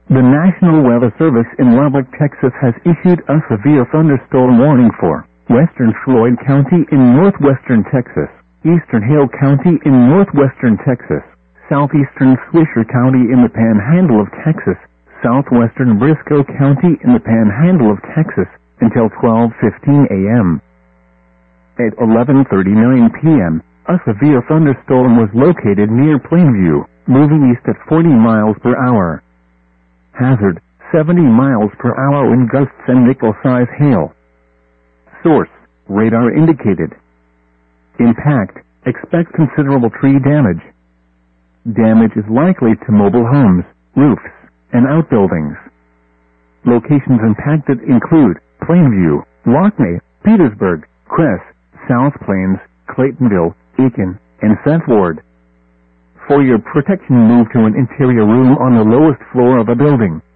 The National Weather Service in Lubbock, Texas has issued a severe thunderstorm warning for western Floyd County in northwestern Texas, eastern Hale County in northwestern Texas, southeastern Swisher County in the Panhandle of Texas, southwestern Briscoe County in the Panhandle of Texas, until 12:15 a.m. At 11:39 p.m., a severe thunderstorm was located near Plainview, moving east at 40 miles per hour. Hazard, 70 miles per hour wind gusts and nickel-size hail. Source, radar indicated. Impact, expect considerable tree damage. Damage is likely to mobile homes, roofs, and outbuildings. Locations impacted include Plainview, Lockney, Petersburg, Cress, South Plains, Claytonville, Aiken, and Seth Ward. For your protection, move to an interior room on the lowest floor of a building.